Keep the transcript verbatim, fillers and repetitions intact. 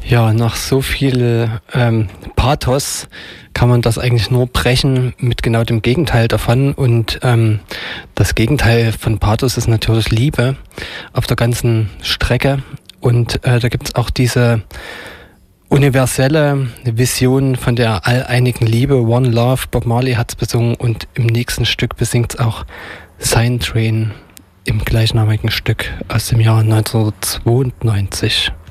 Ja, nach so viel ähm, Pathos kann man das eigentlich nur brechen mit genau dem Gegenteil davon. Und ähm, das Gegenteil von Pathos ist natürlich Liebe auf der ganzen Strecke. Und äh, da gibt es auch diese universelle Vision von der alleinigen Liebe, One Love. Bob Marley hat es besungen und im nächsten Stück besingt es auch Sign Train im gleichnamigen Stück aus dem Jahr neunzehnhundertzweiundneunzig.